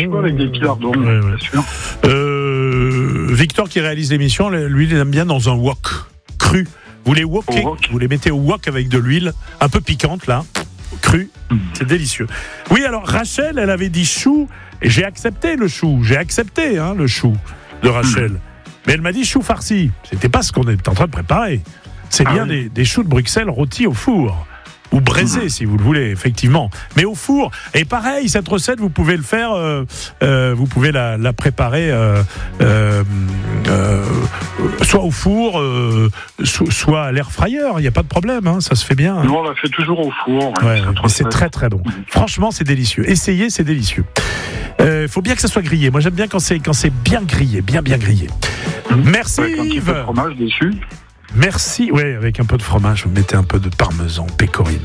chou avec des pilardons, bien sûr. Victor qui réalise l'émission, lui, il aime bien dans un wok cru. Vous les wokez, vous les mettez au wok avec de l'huile un peu piquante là, cru, c'est délicieux. Oui, alors Rachel, elle avait dit chou, et j'ai accepté le chou de Rachel. Mais elle m'a dit chou farci. C'était pas ce qu'on est en train de préparer. C'est bien des choux de Bruxelles rôtis au four. Ou braisés, si vous le voulez, effectivement. Mais au four. Et pareil, cette recette, vous pouvez le faire, vous pouvez la préparer soit au four, soit à l'air fryer. Il n'y a pas de problème, hein, ça se fait bien. Nous, on la fait toujours au four. C'est très très bon. Franchement, c'est délicieux. Essayez, c'est délicieux. Faut bien que ça soit grillé. Moi, j'aime bien quand c'est bien grillé, bien grillé. Merci avec un petit peu de fromage dessus. Merci, oui, avec un peu de fromage, vous mettez un peu de parmesan, pecorino.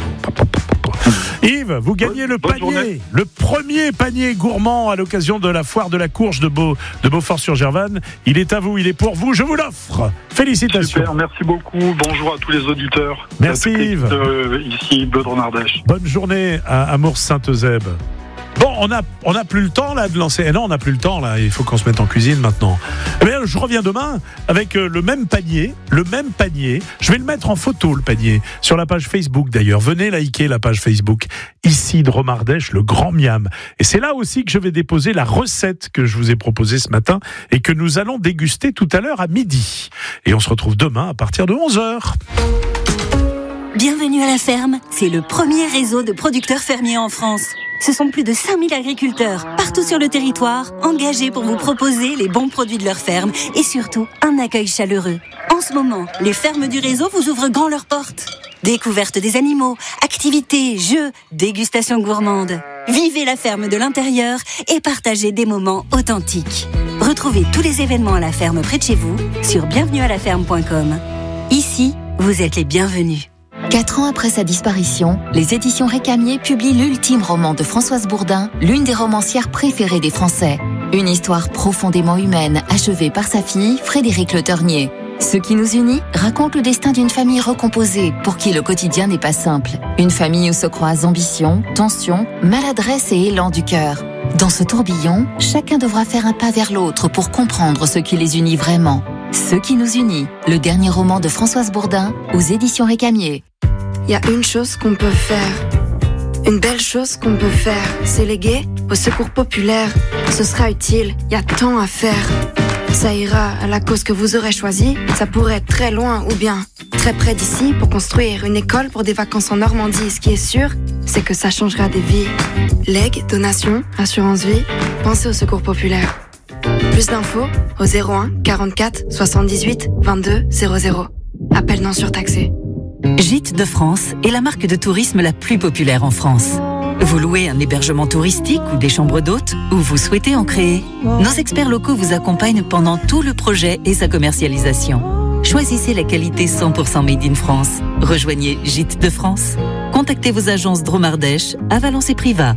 Yves, vous gagnez le panier, le premier panier gourmand à l'occasion de la foire de la courge de Beaufort-sur-Gervanne. Il est à vous, il est pour vous, je vous l'offre. Félicitations. Super, merci beaucoup. Bonjour à tous les auditeurs. Merci Yves. Ici, Bleu de Romardèche. Bonne journée à Amours-Saint-Eusèbe. Bon, on a plus le temps là de lancer. Non, on n'a plus le temps là. Il faut qu'on se mette en cuisine maintenant. Eh bien, je reviens demain avec le même panier. Je vais le mettre en photo, le panier, sur la page Facebook d'ailleurs. Venez liker la page Facebook. Ici de Romardèche, le Grand Miam. Et c'est là aussi que je vais déposer la recette que je vous ai proposée ce matin et que nous allons déguster tout à l'heure à midi. Et on se retrouve demain à partir de 11h. Bienvenue à la ferme. C'est le premier réseau de producteurs fermiers en France. Ce sont plus de 5000 agriculteurs, partout sur le territoire, engagés pour vous proposer les bons produits de leur ferme et surtout, un accueil chaleureux. En ce moment, les fermes du réseau vous ouvrent grand leurs portes. Découverte des animaux, activités, jeux, dégustation gourmande. Vivez la ferme de l'intérieur et partagez des moments authentiques. Retrouvez tous les événements à la ferme près de chez vous sur bienvenuealaferme.com. Ici, vous êtes les bienvenus. 4 ans après sa disparition, les éditions Récamier publient l'ultime roman de Françoise Bourdin, l'une des romancières préférées des Français. Une histoire profondément humaine, achevée par sa fille, Frédérique Le Ternier. Ce qui nous unit raconte le destin d'une famille recomposée, pour qui le quotidien n'est pas simple. Une famille où se croisent ambition, tension, maladresse et élan du cœur. Dans ce tourbillon, chacun devra faire un pas vers l'autre pour comprendre ce qui les unit vraiment. Ce qui nous unit, le dernier roman de Françoise Bourdin, aux éditions Récamier. Il y a une chose qu'on peut faire, une belle chose qu'on peut faire, c'est léguer au secours populaire. Ce sera utile, il y a tant à faire. Ça ira à la cause que vous aurez choisie, ça pourrait être très loin ou bien très près d'ici pour construire une école pour des vacances en Normandie. Ce qui est sûr, c'est que ça changera des vies. Legs, donations, assurance vie, pensez au secours populaire. Plus d'infos au 01 44 78 22 00. Appel non surtaxé. Gîtes de France est la marque de tourisme la plus populaire en France. Vous louez un hébergement touristique ou des chambres d'hôtes ou vous souhaitez en créer? Nos experts locaux vous accompagnent pendant tout le projet et sa commercialisation. Choisissez la qualité 100% made in France. Rejoignez Gîtes de France. Contactez vos agences Dromardèche à Valence et Privas.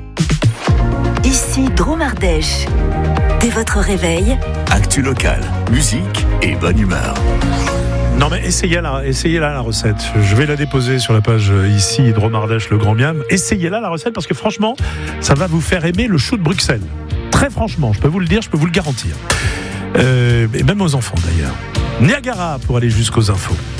Ici Dromardèche. Dès votre réveil, actu local, musique et bonne humeur. Non mais essayez-la la recette. Je vais la déposer sur la page ici de Romardèche, le Grand Miam. Essayez-la la recette parce que franchement, ça va vous faire aimer le chou de Bruxelles. Très franchement, je peux vous le dire, je peux vous le garantir. Et même aux enfants d'ailleurs. Niagara pour aller jusqu'aux infos.